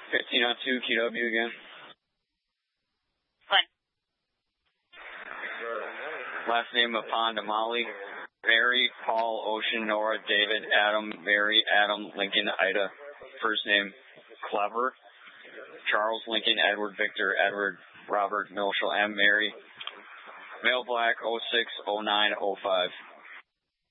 15 on 2, QW again. Fine. Last name upon Molly. Mary, Paul, Ocean, Nora, David, Adam, Mary, Adam, Lincoln, Ida. First name, Clever. Charles, Lincoln, Edward, Victor, Edward, Robert, Milshall, M, Mary. Male Black, 06, 09, 05.